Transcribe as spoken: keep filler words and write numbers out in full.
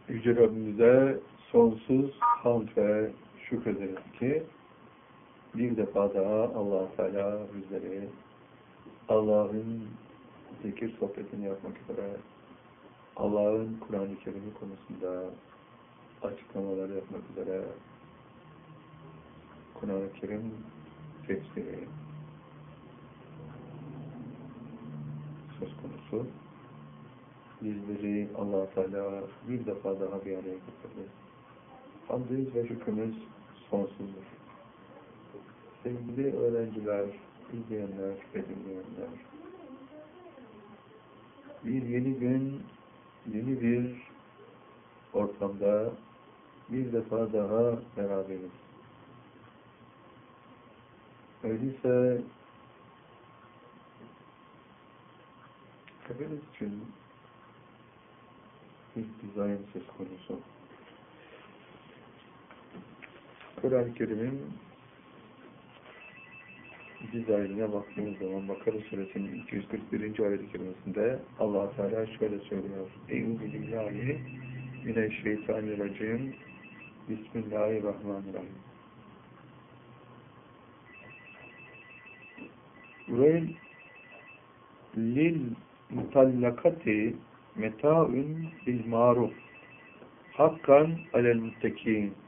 Yüce Rabbimize sonsuz hamd ve şükrederiz ki bir defa daha Allah-u Teala bizleri Allah'ın zikir sohbetini yapmak üzere Allah'ın Kur'an-ı Kerim'i konusunda açıklamaları yapmak üzere Kur'an-ı Kerim tefsiri söz konusu. Bizleri Allah-u Teala bir defa daha bir araya getirdi. Hamdımız ve şükrümüz sonsuzdur. Sevgili öğrenciler, izleyenler ve dinleyenler, bir yeni gün, yeni bir ortamda bir defa daha beraberiz. Öyleyse hepimiz için bir dizayn söz konusu. Kur'an-ı Kerim'in dizaynına baktığımız zaman Bakara Suresinin iki yüz kırk birinci ayet-i kerimesinde Allah-u Teala şöyle söylüyor. Euzubillahü mineşşeytanirracim. Bismillahirrahmanirrahim. Ve lil mutallakati meta'un bil maruf hakkan alel muttakin.